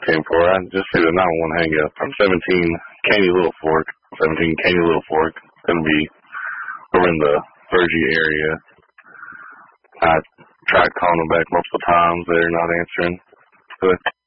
came for. I just see the 911 hang up from 17 Caney Little Fork. 17 Caney Little Fork. Going to be over in the Virgie area. I tried calling them back multiple times. They're not answering. But